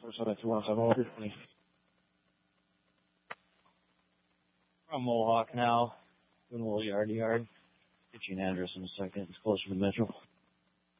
First one, 215 over. From Mohawk now. Doing a little yard to yard. Get you an address in a second. It's closer to Metro.